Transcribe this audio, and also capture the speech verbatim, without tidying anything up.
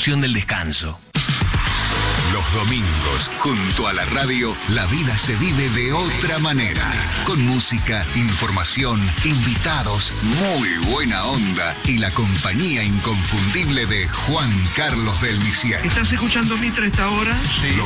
promoción del descanso. Los domingos, junto a la radio, la vida se vive de otra manera. Con música, información, invitados, muy buena onda y la compañía inconfundible de Juan Carlos del Misier. ¿Estás escuchando Mitra a esta hora? Sí.